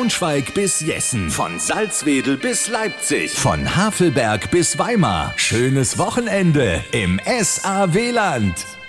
Braunschweig bis Jessen, von Salzwedel bis Leipzig, von Havelberg bis Weimar. Schönes Wochenende im SAW-Land.